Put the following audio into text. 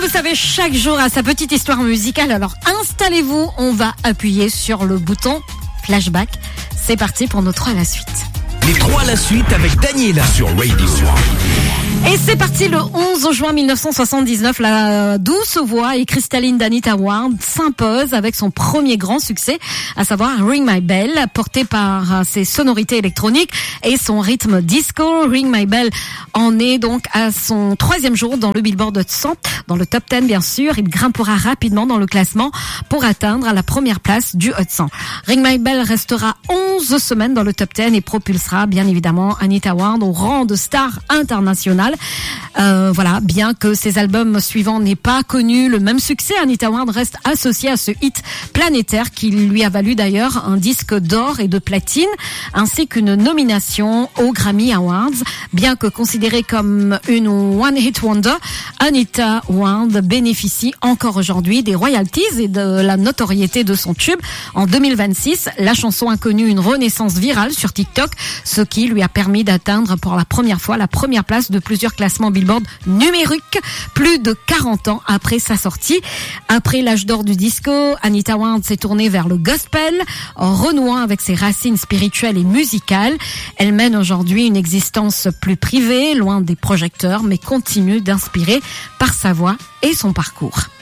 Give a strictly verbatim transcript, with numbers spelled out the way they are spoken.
savez, chaque jour a sa petite histoire musicale. Alors installez-vous, on va appuyer sur le bouton flashback. C'est parti pour nos trois à la suite. Les trois à la suite avec Daniela sur Radio. Et c'est parti, le onze juin mille neuf cent soixante-dix-neuf, la douce voix et cristalline d'Anita Ward s'impose avec son premier grand succès, à savoir Ring My Bell, porté par ses sonorités électroniques et son rythme disco. Ring My Bell en est donc à son troisième jour dans le Billboard Hot cent, dans le top dix bien sûr. Il grimpera rapidement dans le classement pour atteindre la première place du Hot cent. Ring My Bell restera onze semaines dans le top dix et propulsera bien évidemment Anita Ward au rang de star internationale. Euh, voilà, bien que ses albums suivants n'aient pas connu le même succès, Anita Ward reste associée à ce hit planétaire qui lui a valu d'ailleurs un disque d'or et de platine, ainsi qu'une nomination aux Grammy Awards. Bien que considérée comme une one hit wonder, Anita Ward bénéficie encore aujourd'hui des royalties et de la notoriété de son tube. En deux mille vingt-six, la chanson a connu une renaissance virale sur TikTok, ce qui lui a permis d'atteindre pour la première fois la première place de plusieurs classements Billboard numériques, plus de quarante ans après sa sortie. Après l'âge d'or du disco, Anita Ward s'est tournée vers le gospel, en renouant avec ses racines spirituelles et musicales. Elle mène aujourd'hui une existence plus privée, loin des projecteurs, mais continue d'inspirer par sa voix et son parcours.